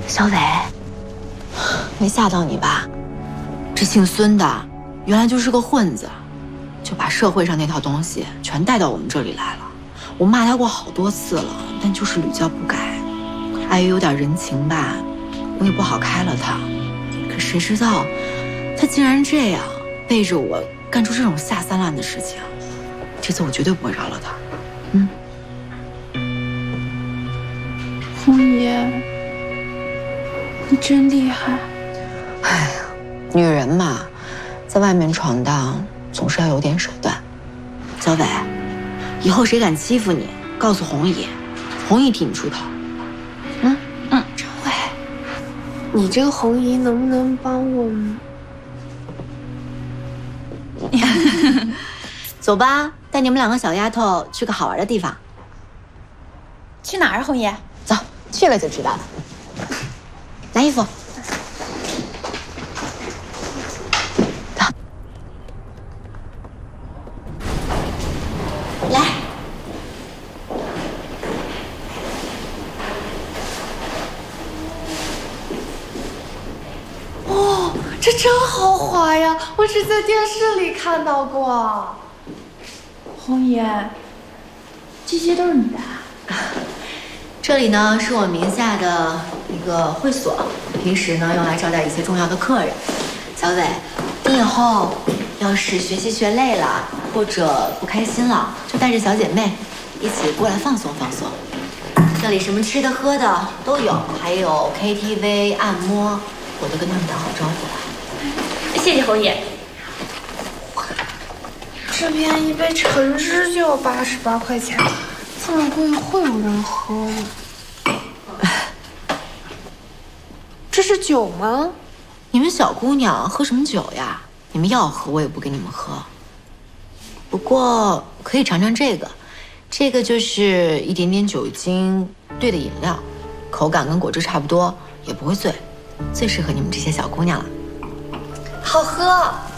小伟，没吓到你吧？这姓孙的原来就是个混子，就把社会上那套东西全带到我们这里来了。我骂他过好多次了，但就是屡教不改。碍于有点人情吧，我也不好开了他。可谁知道，他竟然这样背着我干出这种下三滥的事情。这次我绝对不会饶了他。 红爷，你真厉害。 哎呀，女人嘛，在外面闯荡总是要有点手段。小伟，以后谁敢欺负你，告诉红姨，红姨替你出头。 张伟，你这个红姨能不能帮我们？ 走吧，带你们两个小丫头去个好玩的地方。 去哪儿啊，红爷？ 走，去了就知道了。拿衣服。走。来。 哦，这真豪华呀！我只在电视里看到过。红爷，这些都是你的啊？ 这里呢是我名下的一个会所，平时呢用来招待一些重要的客人。小伟，你以后要是学习学累了，或者不开心了，就带着小姐妹一起过来放松放松。这里什么吃的喝的都有，还有 KTV、按摩，我都跟他们打好招呼了。 谢谢红爷。 这边一杯橙汁就要88块钱，这么贵会有人喝吗？这是酒吗？ 你们小姑娘喝什么酒呀？你们要喝我也不给你们喝。不过可以尝尝这个，这个就是一点点酒精兑的饮料，口感跟果汁差不多，也不会醉，最适合你们这些小姑娘了。 好喝。